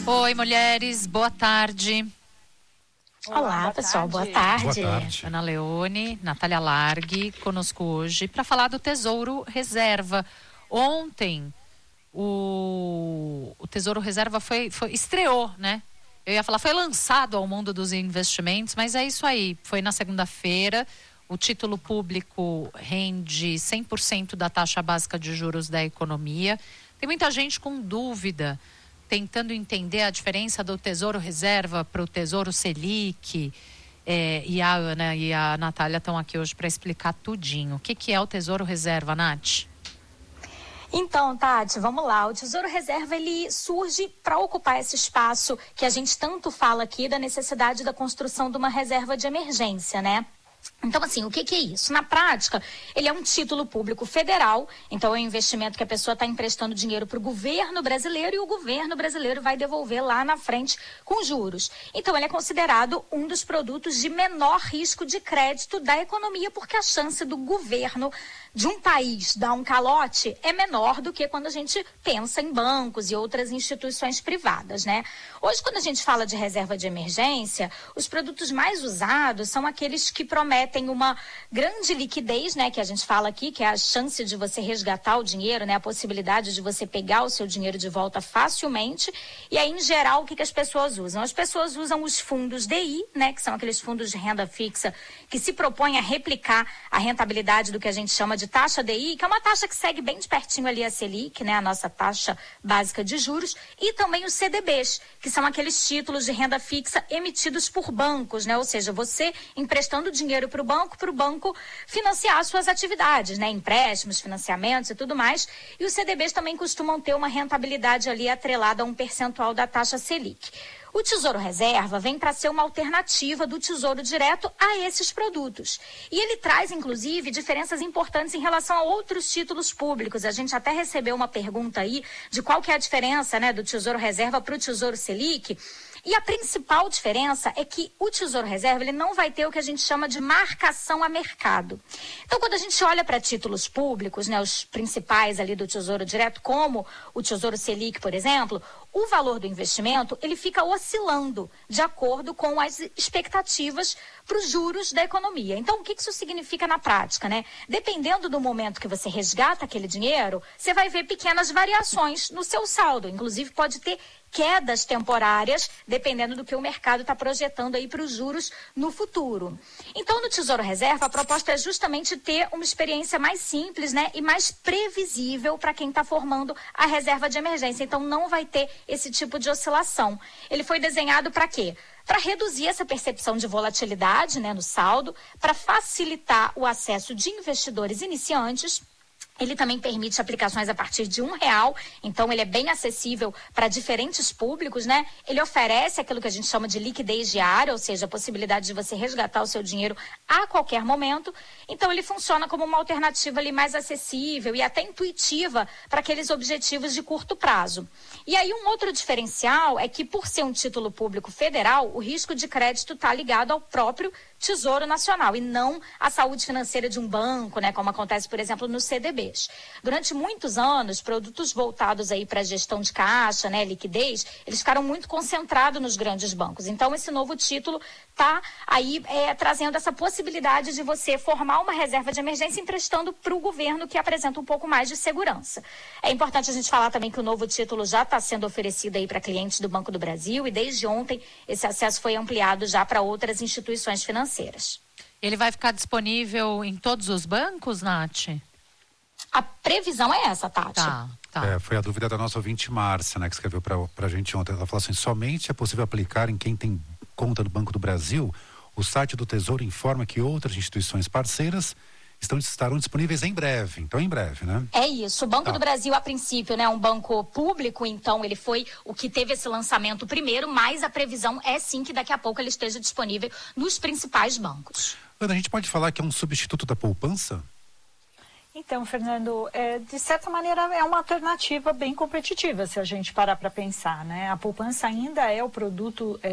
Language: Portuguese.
Oi, mulheres, boa tarde. Olá, pessoal, boa tarde. Boa tarde. Ana Leone, Natália Largue, conosco hoje para falar do Tesouro Reserva. Ontem, o Tesouro Reserva estreou, né? Eu ia falar, foi lançado ao mundo dos investimentos, mas é isso aí. Foi na segunda-feira, o título público rende 100% da taxa básica de juros da economia. Tem muita gente com dúvida, tentando entender a diferença do Tesouro Reserva para o Tesouro Selic. E a Ana e a Natália estão aqui hoje para explicar tudinho. O que é o Tesouro Reserva, Nath? Então, Tati, vamos lá. O Tesouro Reserva, ele surge para ocupar esse espaço que a gente tanto fala aqui da necessidade da construção de uma reserva de emergência, né? Então, assim, o que é isso? Na prática, ele é um título público federal, então é um investimento que a pessoa está emprestando dinheiro para o governo brasileiro e o governo brasileiro vai devolver lá na frente com juros. Então, ele é considerado um dos produtos de menor risco de crédito da economia, porque a chance do governo de um país dar um calote é menor do que quando a gente pensa em bancos e outras instituições privadas, né? Hoje, quando a gente fala de reserva de emergência, os produtos mais usados são aqueles que prometem uma grande liquidez, né? Que a gente fala aqui, que é a chance de você resgatar o dinheiro, né? A possibilidade de você pegar o seu dinheiro de volta facilmente. E aí, em geral, o que as pessoas usam? As pessoas usam os fundos DI, né? Que são aqueles fundos de renda fixa que se propõem a replicar a rentabilidade do que a gente chama de taxa DI, que é uma taxa que segue bem de pertinho ali a Selic, né, a nossa taxa básica de juros, e também os CDBs, que são aqueles títulos de renda fixa emitidos por bancos, né, ou seja, você emprestando dinheiro para o banco financiar suas atividades, né, empréstimos, financiamentos e tudo mais, e os CDBs também costumam ter uma rentabilidade ali atrelada a um percentual da taxa Selic. O Tesouro Reserva vem para ser uma alternativa do Tesouro Direto a esses produtos. E ele traz, inclusive, diferenças importantes em relação a outros títulos públicos. A gente até recebeu uma pergunta aí de qual que é a diferença, né, do Tesouro Reserva para o Tesouro Selic. E a principal diferença é que o Tesouro Reserva ele não vai ter o que a gente chama de marcação a mercado. Então, quando a gente olha para títulos públicos, né, os principais ali do Tesouro Direto, como o Tesouro Selic, por exemplo, o valor do investimento ele fica oscilando de acordo com as expectativas para os juros da economia. Então, o que isso significa na prática, né? Dependendo do momento que você resgata aquele dinheiro, você vai ver pequenas variações no seu saldo. Inclusive, pode ter quedas temporárias, dependendo do que o mercado está projetando aí para os juros no futuro. Então, no Tesouro Reserva, a proposta é justamente ter uma experiência mais simples, né, e mais previsível para quem está formando a reserva de emergência. Então, não vai ter esse tipo de oscilação. Ele foi desenhado para quê? Para reduzir essa percepção de volatilidade, né, no saldo, para facilitar o acesso de investidores iniciantes. Ele também permite aplicações a partir de R$1, então ele é bem acessível para diferentes públicos, né? Ele oferece aquilo que a gente chama de liquidez diária, ou seja, a possibilidade de você resgatar o seu dinheiro a qualquer momento. Então ele funciona como uma alternativa ali mais acessível e até intuitiva para aqueles objetivos de curto prazo. E aí um outro diferencial é que por ser um título público federal, o risco de crédito está ligado ao próprio Tesouro Nacional e não à saúde financeira de um banco, né, como acontece, por exemplo, nos CDBs. Durante muitos anos, produtos voltados aí para gestão de caixa, né, liquidez, eles ficaram muito concentrados nos grandes bancos. Então, esse novo título está aí trazendo essa possibilidade de você formar uma reserva de emergência emprestando para o governo, que apresenta um pouco mais de segurança. É importante a gente falar também que o novo título já está sendo oferecido aí para clientes do Banco do Brasil e desde ontem esse acesso foi ampliado já para outras instituições financeiras. Ele vai ficar disponível em todos os bancos, Nath? A previsão é essa, Tati. Tá. Foi a dúvida da nossa ouvinte Márcia, né, que escreveu pra gente ontem. Ela falou assim, somente é possível aplicar em quem tem conta no Banco do Brasil. O site do Tesouro informa que outras instituições parceiras estarão disponíveis em breve. Então, em breve, né? É isso. O Banco do Brasil, a princípio, né, é um banco público, então ele foi o que teve esse lançamento primeiro, mas a previsão é sim que daqui a pouco ele esteja disponível nos principais bancos. Ana, a gente pode falar que é um substituto da poupança? Então, Fernando, de certa maneira é uma alternativa bem competitiva, se a gente parar para pensar, né? A poupança ainda é o produto